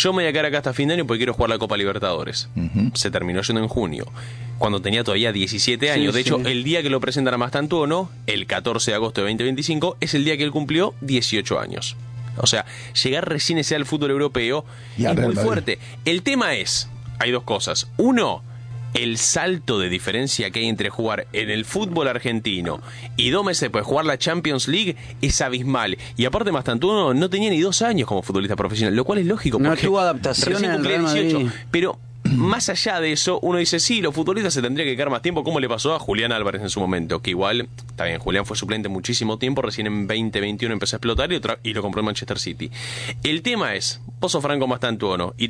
yo me voy a quedar acá hasta fin de año porque quiero jugar la Copa Libertadores. Se terminó yendo en junio, cuando tenía todavía 17 años. De hecho, el día que lo presentan a Mastantuono, el 14 de agosto de 2025, es el día que él cumplió 18 años. O sea, llegar recién ese al fútbol europeo es muy fuerte. El tema es, hay dos cosas. Uno, el salto de diferencia que hay entre jugar en el fútbol argentino y 2 meses después jugar la Champions League es abismal. Y aparte Mastantuono no tenía ni 2 años como futbolista profesional, lo cual es lógico. No tuvo adaptación en el Real Madrid. Pero más allá de eso, uno dice, sí, los futbolistas se tendría que quedar más tiempo, como le pasó a Julián Álvarez en su momento, que igual, está bien, Julián fue suplente muchísimo tiempo, recién en 2021 empezó a explotar y lo compró en Manchester City. El tema es, vos sos Franco Mastantuono y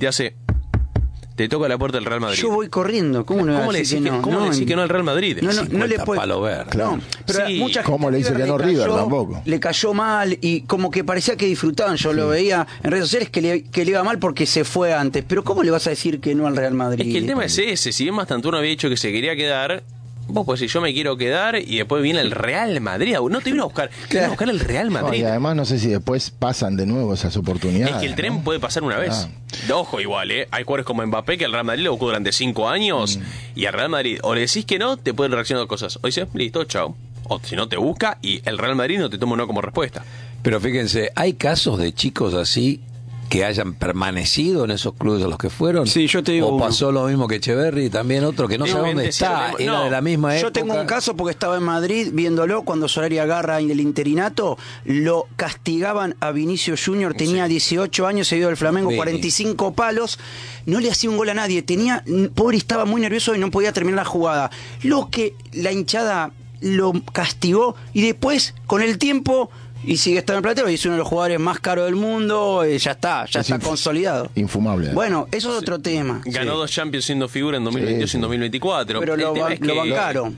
te toca la puerta del Real Madrid. Yo voy corriendo. ¿Cómo le decís que no? ¿Cómo le decís que no al Real Madrid? No le puede. Palo verde. Claro. Pero sí. mucha gente ¿Cómo le dice que no River tampoco? Le cayó mal y como que parecía que disfrutaban. Yo lo veía en redes sociales que le iba mal porque se fue antes. Pero ¿cómo le vas a decir que no al Real Madrid? Es que el tema es ese. Si bien Mastantuono había dicho que se quería quedar, vos podés decir, yo me quiero quedar y después viene el Real Madrid. No te vino a buscar, te vino a buscar el Real Madrid. No, y además no sé si después pasan de nuevo esas oportunidades. Es que el tren puede pasar una vez. Ojo igual, hay jugadores como Mbappé que al Real Madrid lo buscó durante 5 años y al Real Madrid o le decís que no, te pueden reaccionar a cosas. O dices, listo, chao. O si no te busca y el Real Madrid no te toma un no como respuesta. Pero fíjense, hay casos de chicos así que hayan permanecido en esos clubes a los que fueron. Sí, yo te digo. O pasó lo mismo que Echeverri, también otro que no sabe dónde está, era de la misma época. Yo tengo un caso porque estaba en Madrid viéndolo cuando Solari agarra en el interinato, lo castigaban a Vinicio Junior, tenía 18 años, se dio del Flamengo, 45 palos, no le hacía un gol a nadie, pobre, estaba muy nervioso y no podía terminar la jugada. Lo que la hinchada lo castigó y después, con el tiempo, y sigue estando en el platero, y es uno de los jugadores más caros del mundo, ya está consolidado. Infumable. Bueno, eso es otro tema. Ganó 2 Champions siendo figura en 2022 y en 2024. Pero lo bancaron.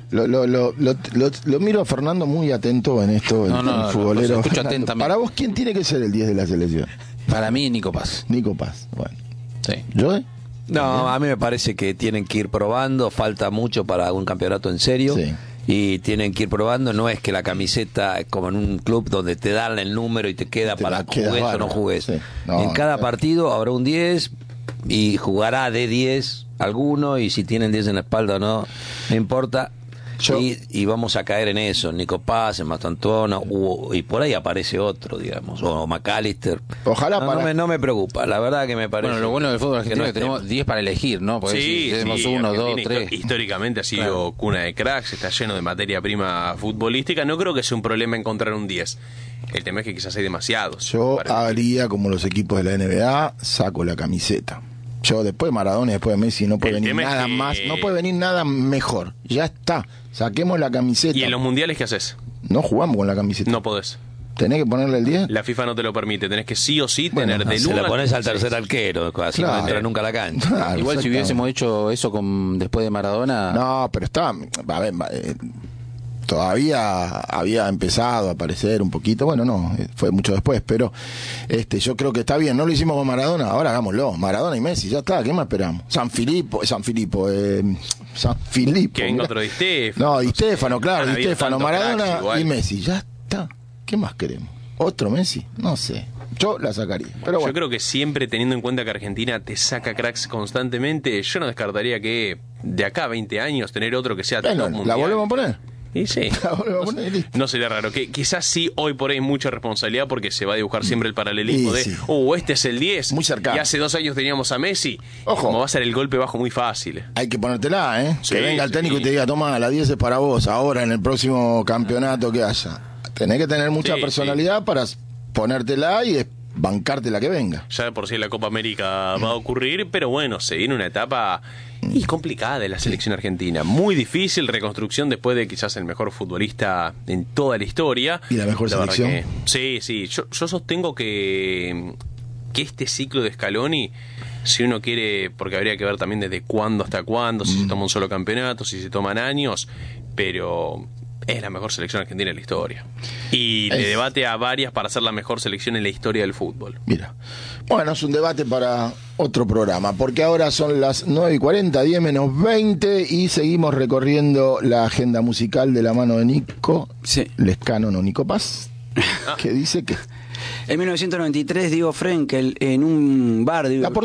Lo miro a Fernando muy atento en esto, el futbolero. Lo escucho atentamente. Para vos, ¿quién tiene que ser el 10 de la selección? Para mí, Nico Paz. Nico Paz, bueno. Sí. ¿Yo? No, a mí me parece que tienen que ir probando, falta mucho para un campeonato en serio. Sí. Y tienen que ir probando, no es que la camiseta es como en un club donde te dan el número y te queda para jugues o no jugues. Sí. En cada partido habrá un 10 y jugará de 10 alguno, y si tienen 10 en la espalda o no importa. Y vamos a caer en eso, Nico Paz, en Mastantuono, y por ahí aparece otro, digamos, o McAllister. Ojalá no me preocupa, la verdad que me parece. Bueno, lo bueno del fútbol argentino es que tenemos 10 para elegir, ¿no? Porque Sí, tenemos 1, 2, 3. Históricamente ha sido cuna de cracks, está lleno de materia prima futbolística. No creo que sea un problema encontrar un 10. El tema es que quizás hay demasiados. Yo haría como los equipos de la NBA, saco la camiseta. Yo después de Maradona y después de Messi no puede venir nada más, no puede venir nada mejor. Ya está, saquemos la camiseta. ¿Y en los mundiales qué haces? No jugamos con la camiseta. No podés. ¿Tenés que ponerle el 10? La FIFA no te lo permite, tenés que sí o sí tener del 1 Se la pones al tercer arquero, así no entra nunca a la cancha. Claro, igual si hubiésemos hecho eso después de Maradona. No, pero está, a ver, todavía había empezado a aparecer un poquito, bueno, no, fue mucho después, pero yo creo que está bien. No lo hicimos con Maradona, ahora hagámoslo. Maradona y Messi, ya está, ¿qué más esperamos? San Filipo, que venga otro Di Stéfano. No, Di Stéfano, claro, Di Stéfano, Maradona cracks, y Messi, ya está. ¿Qué más queremos? ¿Otro Messi? No sé. Yo la sacaría. Pero bueno. Yo creo que siempre teniendo en cuenta que Argentina te saca cracks constantemente, yo no descartaría que de acá a 20 años tener otro que sea top mundial. ¿La volvemos a poner? Y sí, no sería raro. Que quizás sí, hoy por ahí mucha responsabilidad porque se va a dibujar siempre el paralelismo de este es el 10 muy cercano. Y hace 2 años teníamos a Messi. Ojo, como va a ser el golpe bajo muy fácil. Hay que ponértela, Sí, que venga el técnico y te diga, toma, la 10 es para vos, ahora en el próximo campeonato que haya. Tenés que tener mucha personalidad para ponértela y bancarte la que venga. Ya de por sí la Copa América va a ocurrir, pero bueno, se viene una etapa complicada de la selección argentina. Muy difícil, reconstrucción después de quizás el mejor futbolista en toda la historia. ¿Y la mejor selección? Sí. Yo sostengo que este ciclo de Scaloni, si uno quiere, porque habría que ver también desde cuándo hasta cuándo, si se toma un solo campeonato, si se toman años, pero es la mejor selección argentina en la historia. Y le debate a varias para ser la mejor selección en la historia del fútbol. Mira, bueno, es un debate para otro programa, porque ahora son las 9:40, 10 menos 20, y seguimos recorriendo la agenda musical de la mano de Nico Lescano, no Nico Paz, que dice que en 1993 Diego Frenkel en un bar de